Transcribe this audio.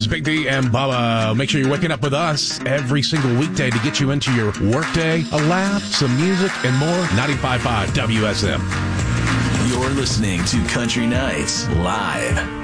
Big D and Bubba. Make sure you're waking up with us every single weekday to get you into your workday, a laugh, some music, and more. 95.5 WSM. You're listening to Country Nights Live.